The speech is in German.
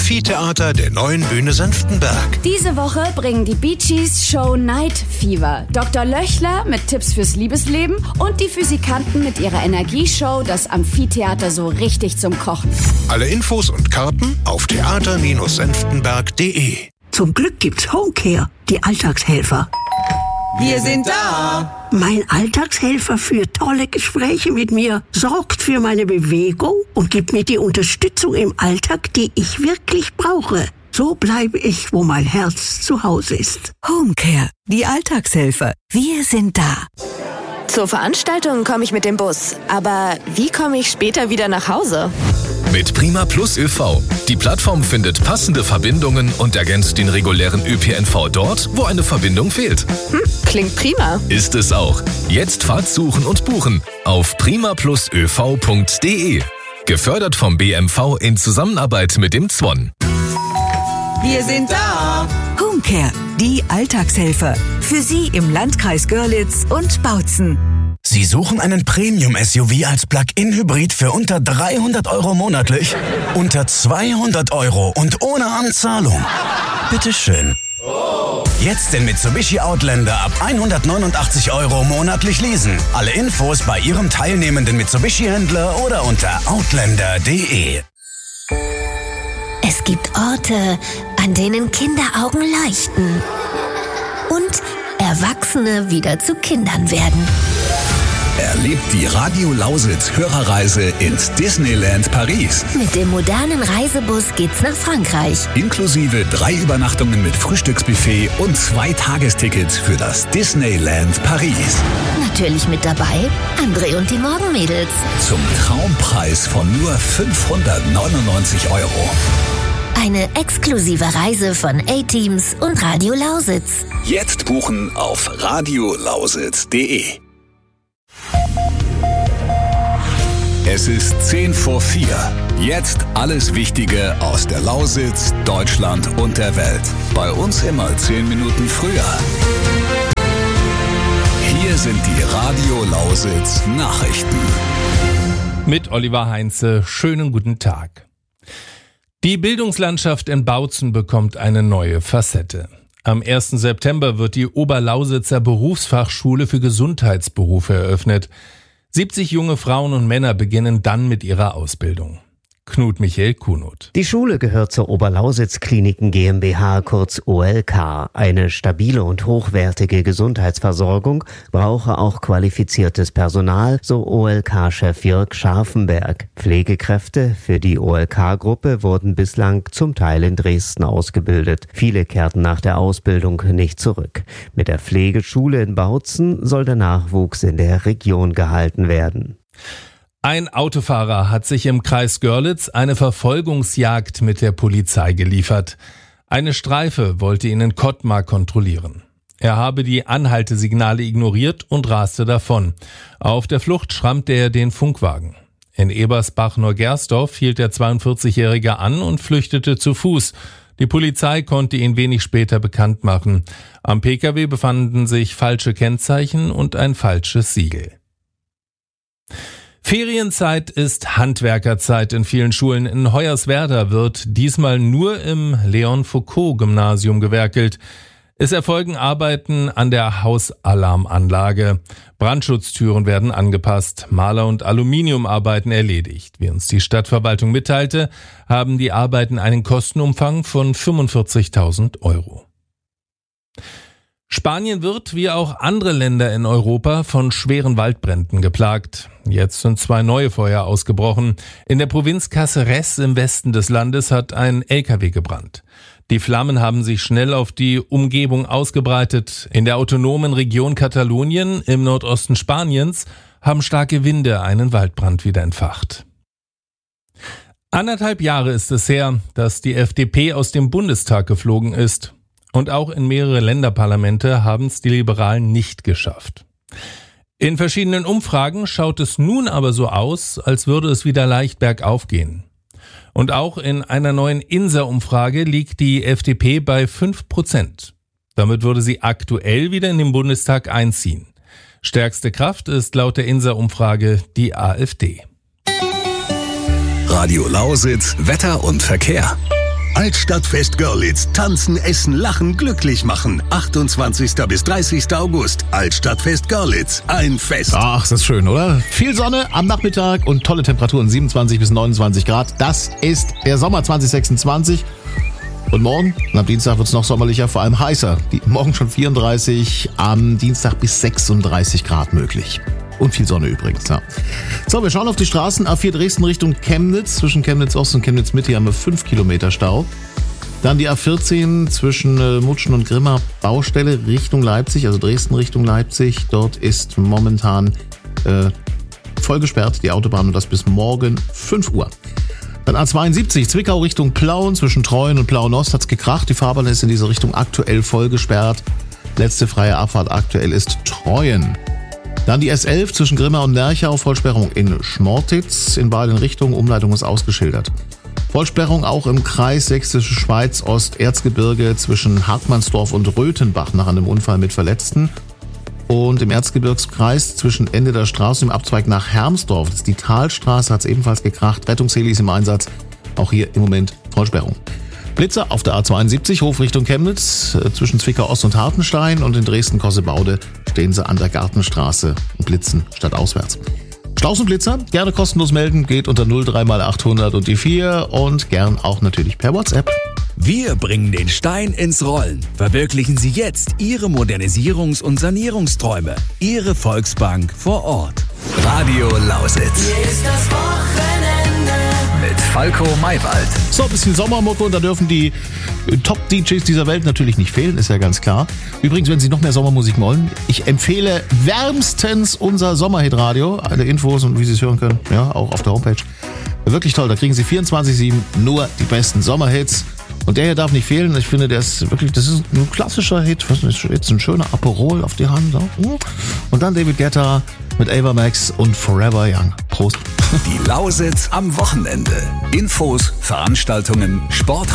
Amphitheater der Neuen Bühne Senftenberg. Diese Woche bringen die Bee Gees Show Night Fever. Dr. Löchler mit Tipps fürs Liebesleben und die Physikanten mit ihrer Energieshow das Amphitheater so richtig zum Kochen. Alle Infos und Karten auf theater-senftenberg.de. Zum Glück gibt's Homecare, die Alltagshelfer. Wir sind da! Mein Alltagshelfer führt tolle Gespräche mit mir, sorgt für meine Bewegung und gibt mir die Unterstützung im Alltag, die ich wirklich brauche. So bleibe ich, wo mein Herz zu Hause ist. Homecare, die Alltagshelfer. Wir sind da. Zur Veranstaltung komme ich mit dem Bus. Aber wie komme ich später wieder nach Hause? Mit Prima Plus ÖV. Die Plattform findet passende Verbindungen und ergänzt den regulären ÖPNV dort, wo eine Verbindung fehlt. Klingt prima. Ist es auch. Jetzt Fahrt suchen und buchen auf primaplusöv.de. Gefördert vom BMV in Zusammenarbeit mit dem ZWON. Wir sind da! Homecare, die Alltagshelfer. Für Sie im Landkreis Görlitz und Bautzen. Sie suchen einen Premium-SUV als Plug-in-Hybrid für unter 300 € monatlich? Unter 200 € und ohne Anzahlung? Bitteschön. Jetzt den Mitsubishi Outlander ab 189 € monatlich leasen. Alle Infos bei Ihrem teilnehmenden Mitsubishi-Händler oder unter outlander.de. Es gibt Orte, an denen Kinderaugen leuchten und Erwachsene wieder zu Kindern werden. Erlebt die Radio Lausitz Hörerreise ins Disneyland Paris. Mit dem modernen Reisebus geht's nach Frankreich. Inklusive 3 Übernachtungen mit Frühstücksbuffet und 2 Tagestickets für das Disneyland Paris. Natürlich mit dabei André und die Morgenmädels. Zum Traumpreis von nur 599 €. Eine exklusive Reise von A-Teams und Radio Lausitz. Jetzt buchen auf radiolausitz.de. Es ist 3:10. Jetzt alles Wichtige aus der Lausitz, Deutschland und der Welt. Bei uns immer 10 Minuten früher. Hier sind die Radio Lausitz Nachrichten. Mit Oliver Heinze, schönen guten Tag. Die Bildungslandschaft in Bautzen bekommt eine neue Facette. Am 1. September wird die Oberlausitzer Berufsfachschule für Gesundheitsberufe eröffnet. 70 junge Frauen und Männer beginnen dann mit ihrer Ausbildung. Knut Michael Kunut. Die Schule gehört zur Oberlausitz Kliniken GmbH, kurz OLK. Eine stabile und hochwertige Gesundheitsversorgung brauche auch qualifiziertes Personal, so OLK-Chef Jörg Scharfenberg. Pflegekräfte für die OLK-Gruppe wurden bislang zum Teil in Dresden ausgebildet. Viele kehrten nach der Ausbildung nicht zurück. Mit der Pflegeschule in Bautzen soll der Nachwuchs in der Region gehalten werden. Ein Autofahrer hat sich im Kreis Görlitz eine Verfolgungsjagd mit der Polizei geliefert. Eine Streife wollte ihn in Kottmar kontrollieren. Er habe die Anhaltesignale ignoriert und raste davon. Auf der Flucht schrammte er den Funkwagen. In Ebersbach-Neugersdorf hielt der 42-Jährige an und flüchtete zu Fuß. Die Polizei konnte ihn wenig später bekannt machen. Am Pkw befanden sich falsche Kennzeichen und ein falsches Siegel. Ferienzeit ist Handwerkerzeit in vielen Schulen. In Hoyerswerda wird diesmal nur im Leon-Foucault-Gymnasium gewerkelt. Es erfolgen Arbeiten an der Hausalarmanlage. Brandschutztüren werden angepasst, Maler- und Aluminiumarbeiten erledigt. Wie uns die Stadtverwaltung mitteilte, haben die Arbeiten einen Kostenumfang von 45.000 €. Spanien wird, wie auch andere Länder in Europa, von schweren Waldbränden geplagt. Jetzt sind 2 neue Feuer ausgebrochen. In der Provinz Cáceres im Westen des Landes hat ein LKW gebrannt. Die Flammen haben sich schnell auf die Umgebung ausgebreitet. In der autonomen Region Katalonien im Nordosten Spaniens haben starke Winde einen Waldbrand wieder entfacht. 1,5 Jahre ist es her, dass die FDP aus dem Bundestag geflogen ist. Und auch in mehrere Länderparlamente haben es die Liberalen nicht geschafft. In verschiedenen Umfragen schaut es nun aber so aus, als würde es wieder leicht bergauf gehen. Und auch in einer neuen INSA-Umfrage liegt die FDP bei 5%. Damit würde sie aktuell wieder in den Bundestag einziehen. Stärkste Kraft ist laut der INSA-Umfrage die AfD. Radio Lausitz, Wetter und Verkehr. Altstadtfest Görlitz. Tanzen, essen, lachen, glücklich machen. 28. bis 30. August. Altstadtfest Görlitz. Ein Fest. Ach, ist das schön, oder? Viel Sonne am Nachmittag und tolle Temperaturen, 27 bis 29 Grad. Das ist der Sommer 2026. Und morgen, und am Dienstag wird es noch sommerlicher, vor allem heißer. Morgen schon 34, am Dienstag bis 36 Grad möglich. Und viel Sonne übrigens, ja. So, wir schauen auf die Straßen. A4 Dresden Richtung Chemnitz. Zwischen Chemnitz Ost und Chemnitz Mitte haben wir 5 Kilometer Stau. Dann die A14 zwischen Mutschen und Grimma Baustelle Richtung Leipzig, also Dresden Richtung Leipzig. Dort ist momentan voll gesperrt die Autobahn und das bis morgen 5 Uhr. Dann A72 Zwickau Richtung Plauen. Zwischen Treuen und Plauen-Ost hat's gekracht. Die Fahrbahn ist in diese Richtung aktuell voll gesperrt. Letzte freie Abfahrt aktuell ist Treuen. Dann die S11 zwischen Grimma und Lerchau. Vollsperrung in Schmortitz. In beiden Richtungen. Umleitung ist ausgeschildert. Vollsperrung auch im Kreis Sächsische Schweiz Ost-Erzgebirge zwischen Hartmannsdorf und Röthenbach nach einem Unfall mit Verletzten. Und im Erzgebirgskreis zwischen Ende der Straße und dem Abzweig nach Hermsdorf, das ist die Talstraße, hat es ebenfalls gekracht. Rettungsheli ist im Einsatz. Auch hier im Moment Vollsperrung. Blitzer auf der A72, Hof Richtung Chemnitz, zwischen Zwickau Ost und Hartenstein. Und in Dresden-Kossebaude stehen sie an der Gartenstraße und blitzen statt auswärts. Staus und Blitzer, gerne kostenlos melden, geht unter 03 mal 800 und die 4 und gern auch natürlich per WhatsApp. Wir bringen den Stein ins Rollen. Verwirklichen Sie jetzt Ihre Modernisierungs- und Sanierungsträume. Ihre Volksbank vor Ort. Radio Lausitz. Hier ist das Wochenende. Mit Falco Maywald. So, ein bisschen Sommermucke und da dürfen die Top-DJs dieser Welt natürlich nicht fehlen, ist ja ganz klar. Übrigens, wenn Sie noch mehr Sommermusik wollen, ich empfehle wärmstens unser Sommerhit-Radio. Alle Infos und wie Sie es hören können, ja, auch auf der Homepage. Wirklich toll, da kriegen Sie 24/7 nur die besten Sommerhits. Und der hier darf nicht fehlen. Ich finde, das ist ein klassischer Hit. Was ist jetzt ein schöner Aperol auf die Hand. Und dann David Guetta mit Ava Max und Forever Young. Prost. Die Lausitz am Wochenende. Infos, Veranstaltungen, Sport.